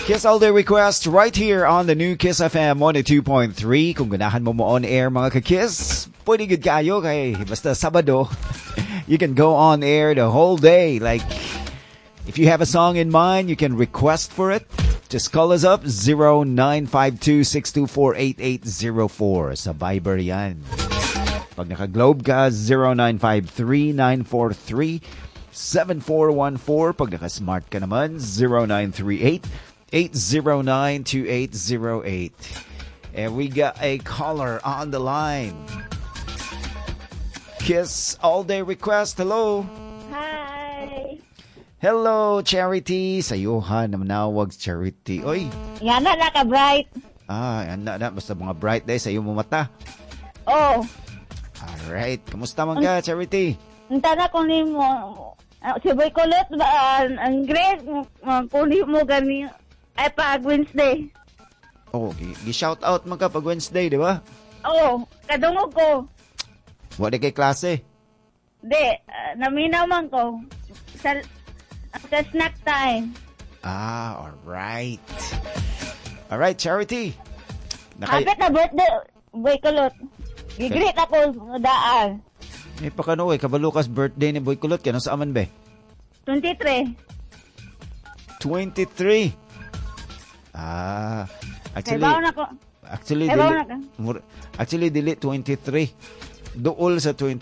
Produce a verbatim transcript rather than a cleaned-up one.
Kiss All Day Request right here on the new Kiss F M one oh two point three. Kung ganahan mo mo on air mga ka-Kiss, pwede good kayo kay basta Sabado. You can go on air the whole day. Like, if you have a song in mind, you can request for it. Just call us up zero nine five two, six two four, eight eight zero four. Sa Viber yan. Pag naka-Globe ka, zero nine five three, nine four three, seven four one four. Pag naka-Smart ka naman, zero nine three eight, eight zero nine, two eight zero eight. And we got a caller on the line. Kiss All Day Request. Hello. Hi. Hello, Charity. Sayuhan na manawag, Charity. Oy. Yan na, naka-bright. Ah, yan na, na. Basta mga bright day sa iyong mata. Oh. Alright. Kamusta man ka, Charity? Ang tana ko ni mo, uh, si Boy Kulot, uh, ang great, uh, kuli mo gani, ay pag Wednesday. Oh, gi-shout out man ka pag Wednesday, di ba? Oo, oh, kadungog ko. Wala kay klase? Di, uh, naminaw man ko. Sa, sa snack time. Ah, alright. Alright, Charity. Nakay... Kapit na birthday, Boy Kulot. Gigreet ako daan. Eh, pakano eh, kabalukas birthday ni Boy Kulot. Kaya nasa aman ba? twenty-three. twenty-three. Ah, actually, na ko. actually, dili, na actually, dili twenty-three. Dool sa twenty-three.